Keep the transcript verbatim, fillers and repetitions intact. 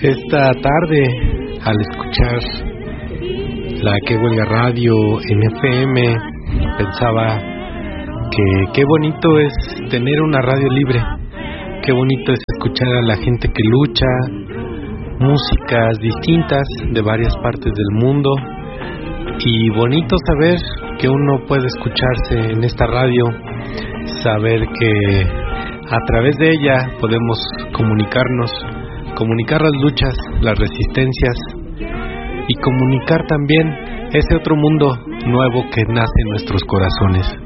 Esta tarde, al escuchar la Que Huelga Radio en F M, pensaba que qué bonito es tener una radio libre, qué bonito es escuchar a la gente que lucha, músicas distintas de varias partes del mundo, y bonito saber que uno puede escucharse en esta radio, saber que a través de ella podemos comunicarnos, comunicar las luchas, las resistencias y comunicar también ese otro mundo nuevo que nace en nuestros corazones.